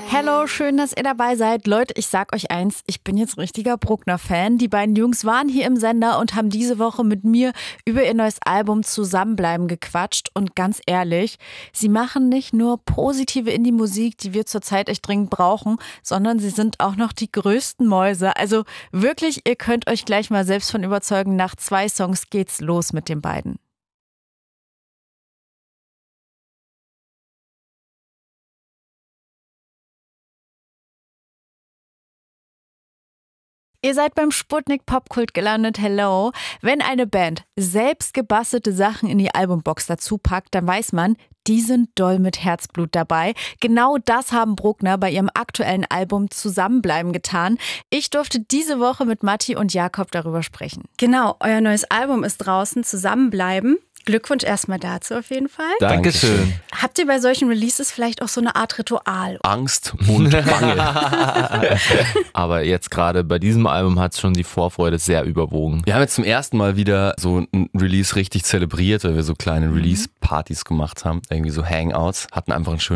Hello, schön, dass ihr dabei seid. Leute, ich sag euch eins, ich bin jetzt richtiger Bruckner-Fan. Die beiden Jungs waren hier im Sender und haben diese Woche mit mir über ihr neues Album Zusammenbleiben gequatscht. Und ganz ehrlich, sie machen nicht nur positive Indie-Musik, die wir zurzeit echt dringend brauchen, sondern sie sind auch noch die größten Mäuse. Also wirklich, ihr könnt euch gleich mal selbst von überzeugen, nach 2 Songs geht's los mit den beiden. Ihr seid beim Sputnik Popkult gelandet, hello. Wenn eine Band selbst gebastelte Sachen in die Albumbox dazu packt, dann weiß man, die sind doll mit Herzblut dabei. Genau das haben Bruckner bei ihrem aktuellen Album Zusammenbleiben getan. Ich durfte diese Woche mit Matti und Jakob darüber sprechen. Genau, euer neues Album ist draußen, Zusammenbleiben. Glückwunsch erstmal dazu auf jeden Fall. Dankeschön. Habt ihr bei solchen Releases vielleicht auch so eine Art Ritual? Angst und Bange. Aber jetzt gerade bei diesem Album hat es schon die Vorfreude sehr überwogen. Wir haben jetzt zum ersten Mal wieder so ein Release richtig zelebriert, weil wir so kleine Release-Partys gemacht haben, irgendwie so Hangouts, hatten einfach einen schönen